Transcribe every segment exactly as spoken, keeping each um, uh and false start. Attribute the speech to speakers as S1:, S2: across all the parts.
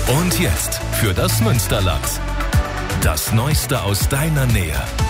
S1: Und jetzt für das Münsterland. Das Neueste aus deiner Nähe.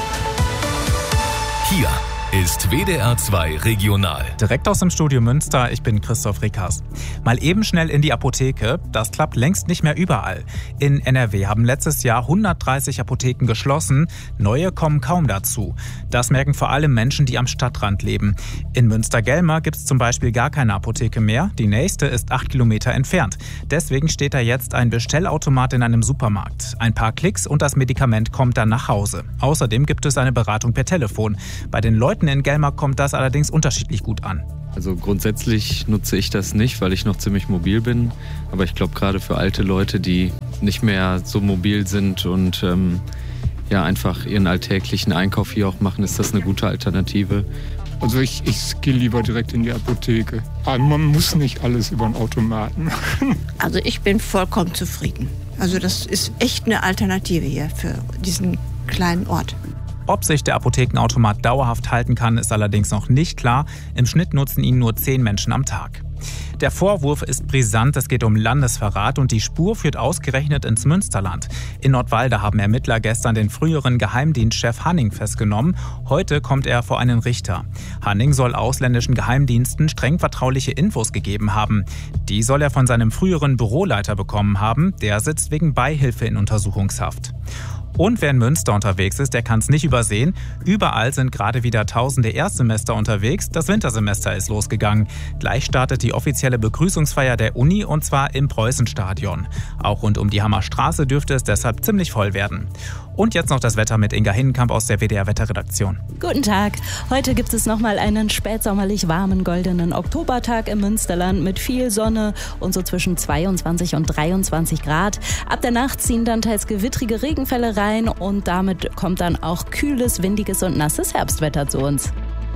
S1: Hier ist W D R zwei Regional.
S2: Direkt aus dem Studio Münster, ich bin Christoph Rickers. Mal eben schnell in die Apotheke, das klappt längst nicht mehr überall. In N R W haben letztes Jahr hundertdreißig Apotheken geschlossen, neue kommen kaum dazu. Das merken vor allem Menschen, die am Stadtrand leben. In Münster-Gelmer gibt es zum Beispiel gar keine Apotheke mehr, die nächste ist acht Kilometer entfernt. Deswegen steht da jetzt ein Bestellautomat in einem Supermarkt. Ein paar Klicks und das Medikament kommt dann nach Hause. Außerdem gibt es eine Beratung per Telefon. Bei den Leuten in Gelmer kommt das allerdings unterschiedlich gut an.
S3: Also grundsätzlich nutze ich das nicht, weil ich noch ziemlich mobil bin. Aber ich glaube, gerade für alte Leute, die nicht mehr so mobil sind und ähm, ja, einfach ihren alltäglichen Einkauf hier auch machen, ist das eine gute Alternative.
S4: Also ich, ich gehe lieber direkt in die Apotheke. Aber man muss nicht alles über den Automaten machen.
S5: Also ich bin vollkommen zufrieden. Also das ist echt eine Alternative hier für diesen kleinen Ort.
S2: Ob sich der Apothekenautomat dauerhaft halten kann, ist allerdings noch nicht klar. Im Schnitt nutzen ihn nur zehn Menschen am Tag. Der Vorwurf ist brisant, es geht um Landesverrat und die Spur führt ausgerechnet ins Münsterland. In Nordwalde haben Ermittler gestern den früheren Geheimdienstchef Hanning festgenommen. Heute kommt er vor einen Richter. Hanning soll ausländischen Geheimdiensten streng vertrauliche Infos gegeben haben. Die soll er von seinem früheren Büroleiter bekommen haben. Der sitzt wegen Beihilfe in Untersuchungshaft. Und wer in Münster unterwegs ist, der kann es nicht übersehen. Überall sind gerade wieder tausende Erstsemester unterwegs. Das Wintersemester ist losgegangen. Gleich startet die offizielle Begrüßungsfeier der Uni und zwar im Preußenstadion. Auch rund um die Hammerstraße dürfte es deshalb ziemlich voll werden. Und jetzt noch das Wetter mit Inga Hinnenkamp aus der W D R-Wetterredaktion.
S6: Guten Tag. Heute gibt es nochmal einen spätsommerlich warmen, goldenen Oktobertag im Münsterland mit viel Sonne und so zwischen zweiundzwanzig und dreiundzwanzig Grad. Ab der Nacht ziehen dann teils gewittrige Regenfälle rein und damit kommt dann auch kühles, windiges und nasses Herbstwetter zu uns.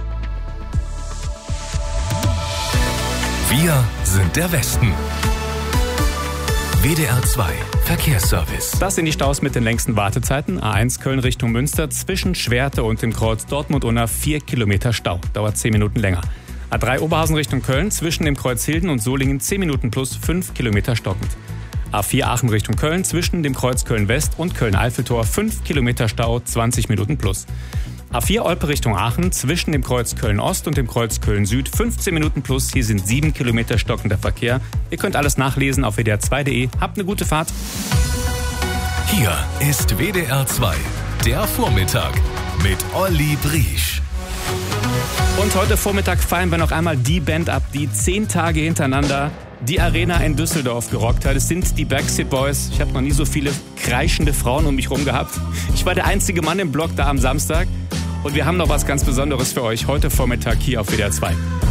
S1: Wir sind der Westen. W D R zwei Verkehrsservice.
S7: Das sind die Staus mit den längsten Wartezeiten. A eins Köln Richtung Münster zwischen Schwerte und dem Kreuz Dortmund-Unna vier Kilometer Stau. Dauert zehn Minuten länger. A drei Oberhausen Richtung Köln zwischen dem Kreuz Hilden und Solingen zehn Minuten plus fünf Kilometer stockend. A vier Aachen Richtung Köln zwischen dem Kreuz Köln-West und Köln-Eiffeltor fünf Kilometer Stau, zwanzig Minuten plus. A vier Olpe Richtung Aachen zwischen dem Kreuz Köln-Ost und dem Kreuz Köln-Süd fünfzehn Minuten plus. Hier sind sieben Kilometer stockender Verkehr. Ihr könnt alles nachlesen auf W D R zwei punkt de. Habt eine gute Fahrt.
S1: Hier ist W D R zwei, der Vormittag mit Olli Briesch.
S7: Und heute Vormittag feiern wir noch einmal die Band ab, die zehn Tage hintereinander die Arena in Düsseldorf gerockt hat. Es sind die Backstreet Boys. Ich habe noch nie so viele kreischende Frauen um mich rum gehabt. Ich war der einzige Mann im Block da am Samstag. Und wir haben noch was ganz Besonderes für euch heute Vormittag hier auf W D R zwei.